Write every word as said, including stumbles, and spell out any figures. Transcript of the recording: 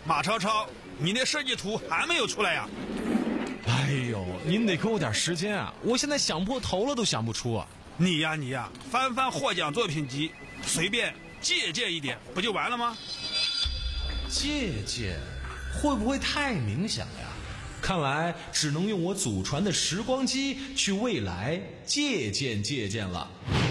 马超超，你那设计图还没有出来呀？ 哎呦，您得给我点时间啊！我现在想破头了都想不出啊！ 你呀你呀，翻翻获奖作品集，随便借鉴一点，不就完了吗？ 借鉴会不会太冥想呀？看来只能用我祖传的时光机去未来借鉴借鉴了。